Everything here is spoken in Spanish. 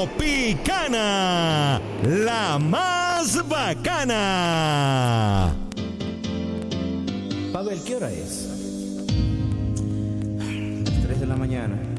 Tropicana, la más bacana. Pavel, ¿qué hora es? 3 de la mañana.